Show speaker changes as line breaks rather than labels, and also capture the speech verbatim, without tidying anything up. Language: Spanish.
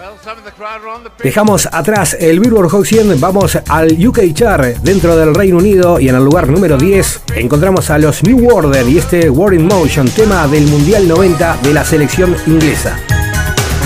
Dejamos atrás el Billboard Hot cien, vamos al U K Chart dentro del Reino Unido y en el lugar número diez encontramos a los New Order y este War in Motion, tema del Mundial noventa de la selección inglesa.